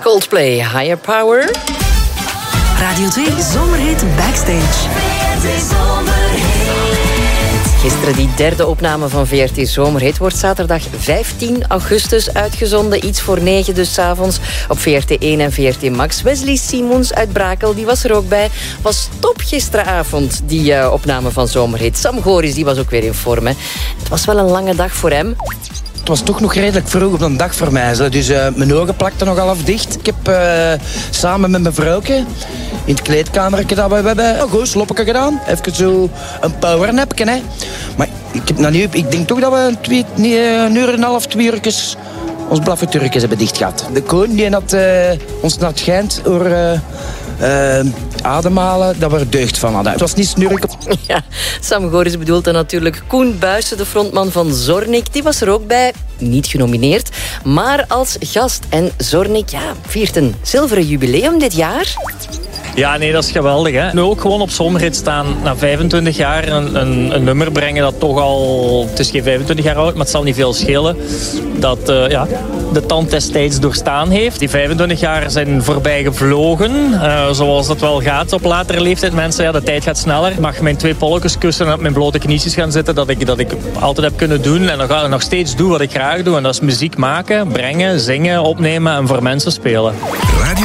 Coldplay, Higher Power. Radio 2 Zomerhit Backstage. Gisteren die derde opname van VRT Zomerhit wordt zaterdag 15 augustus uitgezonden. Iets voor 9 dus 's avonds op VRT 1 en VRT Max. Wesley Simons uit Brakel, die was er ook bij. Was top gisteravond, die opname van Zomerhit. Sam Goris, die was ook weer in vorm. Hè. Het was wel een lange dag voor hem. Het was toch nog redelijk vroeg op een dag voor mij. Dus mijn ogen plakten nog half dicht. Ik heb samen met mijn vrouwke in het kleedkamertje dat we hebben een sloppetje gedaan. Even zo een powernapje. Hè. Maar ik denk toch dat we een uur en een half, 2 uurtjes ons blaffeturkjes hebben dicht gehad. De koning die had ons naar het schijnt door ademhalen dat we er deugd van hadden. Het was niet snurken. Ja, Sam Goris bedoelt dan natuurlijk Koen Buijsen, de frontman van Zornik. Die was er ook bij, niet genomineerd, maar als gast. En Zornik viert een zilveren jubileum dit jaar. Ja, nee, dat is geweldig. Hè? Nu ook gewoon op Zomerhit staan na 25 jaar een nummer brengen dat toch al... Het is geen 25 jaar oud, maar het zal niet veel schelen. Dat de tand destijds doorstaan heeft. Die 25 jaar zijn voorbij gevlogen. Zoals dat wel gaat op latere leeftijd. Mensen, de tijd gaat sneller. Ik mag mijn 2 polletjes kussen en op mijn blote knietjes gaan zitten. Dat ik altijd heb kunnen doen. En nog steeds doe wat ik graag doe. En dat is muziek maken, brengen, zingen, opnemen en voor mensen spelen.